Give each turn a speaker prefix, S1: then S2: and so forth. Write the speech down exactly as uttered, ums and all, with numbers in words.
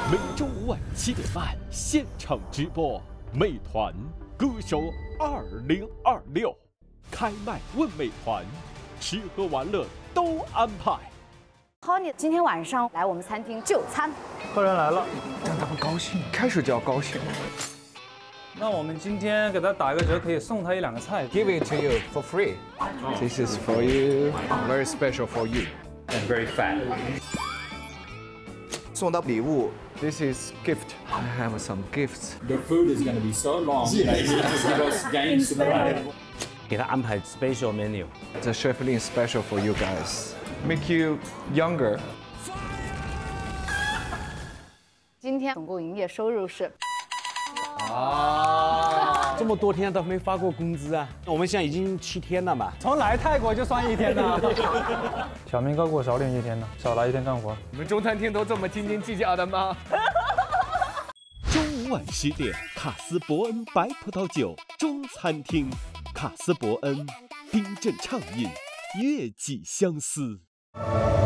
S1: 每周五晚七点半现场直播，美团歌手二零二六开麦问美团，吃喝玩乐都安排。
S2: Honey 今天晚上来我们餐厅就餐，
S3: 客人来了，
S4: 让他们高兴，开始就要高兴。
S3: 那我们今天给他打一个折，可以送他一两个菜。
S4: Give it to you for free. This is for you, very special for you.
S5: And very fat.
S4: 送的礼物 This is gift. I have some gifts.
S5: The food is going to be so long. You know, you have to give us games to play.
S6: 给他安排 special menu.
S4: The chef Lin special for you guys. Make you younger.
S2: 今天总共营业收入是
S6: 啊，这么多天都没发过工资啊！我们现在已经七天了嘛。
S3: 从来泰国就算一天呢。小明高过少领一天呢，少来一天干活。
S4: 你们中餐厅都这么斤斤计较的吗？
S1: 周五晚十点，卡斯伯恩白葡萄酒中餐厅，卡斯伯恩冰镇畅饮，悦己相思。